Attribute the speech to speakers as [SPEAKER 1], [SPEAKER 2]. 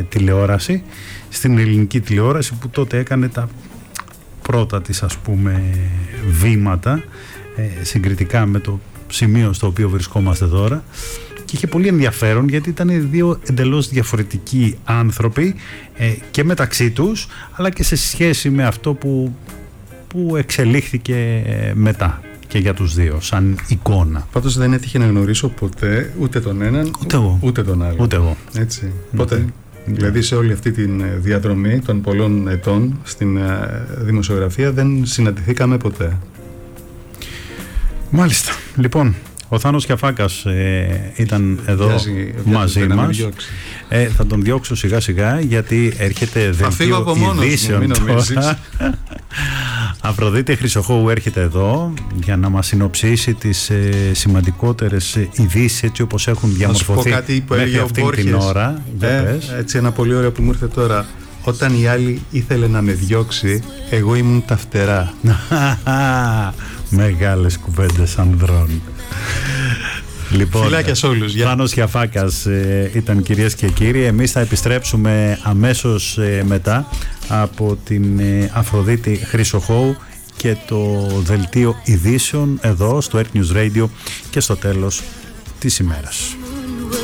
[SPEAKER 1] τηλεόραση, στην ελληνική τηλεόραση, που τότε έκανε τα πρώτα της, ας πούμε, βήματα συγκριτικά με το σημείο στο οποίο βρισκόμαστε τώρα, και είχε πολύ ενδιαφέρον γιατί ήταν δύο εντελώς διαφορετικοί άνθρωποι και μεταξύ τους, αλλά και σε σχέση με αυτό που εξελίχθηκε μετά και για τους δύο σαν εικόνα.
[SPEAKER 2] Πάντως δεν έτυχε να γνωρίσω ποτέ ούτε τον έναν ούτε τον άλλο.
[SPEAKER 1] Ούτε εγώ.
[SPEAKER 2] Έτσι. Ποτέ. Δηλαδή σε όλη αυτή τη διαδρομή των πολλών ετών στην δημοσιογραφία δεν συναντηθήκαμε ποτέ.
[SPEAKER 1] Μάλιστα. Λοιπόν, ο Θάνος Κιαφάκας ήταν εδώ μαζί μας. Θα τον διώξω σιγά σιγά γιατί έρχεται δελτίο ειδήσεων τώρα. Αφροδίτη Χρυσοχώου έρχεται εδώ για να μας συνοψίσει τις σημαντικότερες ειδήσεις έτσι όπως έχουν διαμορφωθεί μέχρι αυτήν την ώρα.
[SPEAKER 2] Έτσι, ένα πολύ ωραίο που μου ήρθε τώρα. Όταν η άλλη ήθελε να με διώξει, εγώ ήμουν τα φτερά.
[SPEAKER 1] Μεγάλες κουβέντες ανδρών. Λοιπόν,
[SPEAKER 2] φιλάκια σε όλους.
[SPEAKER 1] Θάνος Κιαφάκας ήταν, κυρίες και κύριοι. Εμείς θα επιστρέψουμε αμέσως μετά από την Αφροδίτη Χρυσοχώου και το δελτίο ειδήσεων εδώ στο Earth News Radio και στο τέλος της ημέρας.